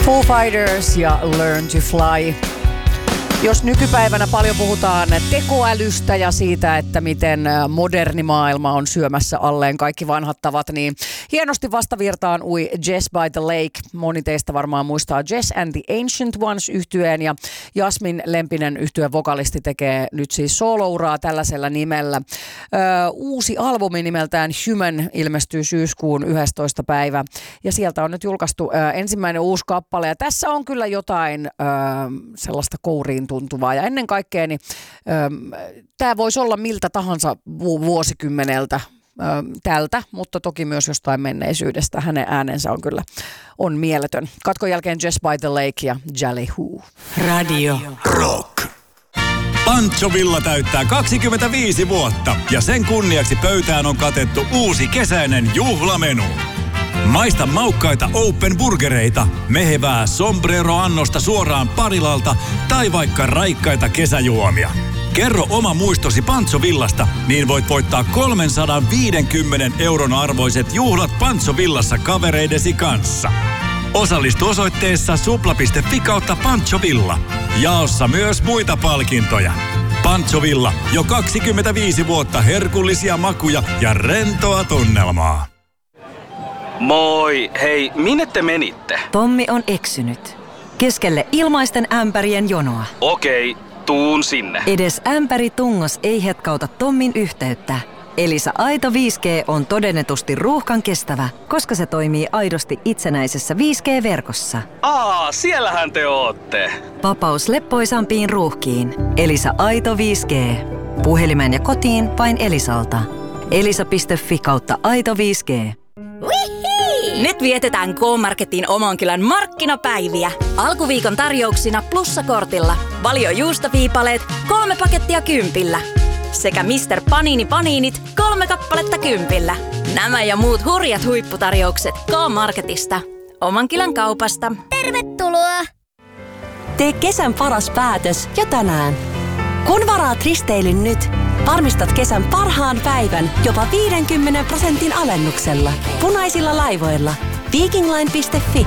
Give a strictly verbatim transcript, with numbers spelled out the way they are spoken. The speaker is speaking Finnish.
Foo Fighters ja Learn to Fly. Jos nykypäivänä paljon puhutaan tekoälystä ja siitä, että miten moderni maailma on syömässä alleen kaikki vanhat tavat, niin hienosti vastavirtaan ui Jess by the Lake. Moni teistä varmaan muistaa Jess and the Ancient Ones -yhtyeen, ja Jasmin Lempinen yhtyeen vokalisti tekee nyt siis soolouraa tällaisella nimellä. Ö, uusi albumi nimeltään Human ilmestyy syyskuun yhdestoista päivä, ja sieltä on nyt julkaistu ö, ensimmäinen uusi kappale, ja tässä on kyllä jotain ö, sellaista kouriin tuntuvaa, ja ennen kaikkea niin tämä voisi olla miltä tahansa vu- vuosikymmeneltä ö, tältä, mutta toki myös jostain menneisyydestä. Hänen äänensä on kyllä on mieletön. Katkon jälkeen Jess by the Lake ja Jallyhoo. Radio Rock. Pancho Villa täyttää kaksikymmentäviisi vuotta ja sen kunniaksi pöytään on katettu uusi kesäinen juhlamenu. Maista maukkaita open burgereita, mehevää sombrero-annosta suoraan Parilalta tai vaikka raikkaita kesäjuomia. Kerro oma muistosi Pancho Villasta, niin voit voittaa kolmesataaviisikymmentä euron arvoiset juhlat Pancho Villassa kavereidesi kanssa. Osallistu osoitteessa supla piste fi kautta Pancho Villa. Jaossa myös muita palkintoja. Pancho Villa, jo kaksikymmentäviisi vuotta herkullisia makuja ja rentoa tunnelmaa. Moi, hei, minne te menitte? Tommi on eksynyt. Keskelle ilmaisten ämpärien jonoa. Okei, tuun sinne. Edes ämpäri tungos ei hetkauta Tommin yhteyttä. Elisa Aito viisi G on todennetusti ruuhkan kestävä, koska se toimii aidosti itsenäisessä viisi G-verkossa. Aa, siellähän te ootte. Vapaus leppoisampiin ruuhkiin. Elisa Aito viisi G. Puhelimeen ja kotiin vain Elisalta. elisa piste fi kautta Aito viisi G. Nyt vietetään K-Marketin oman kylän markkinapäiviä. Alkuviikon tarjouksina plussakortilla. Valio juustoviipaleet, kolme pakettia kympillä. Sekä mister Panini Paninit, kolme kappaletta kympillä. Nämä ja muut hurjat huipputarjoukset K-Marketista. Oman kylän kaupasta. Tervetuloa! Tee kesän paras päätös jo tänään. Kun varaat risteilyn nyt, varmistat kesän parhaan päivän jopa viidenkymmenen prosentin alennuksella. Punaisilla laivoilla. Vikingline piste fi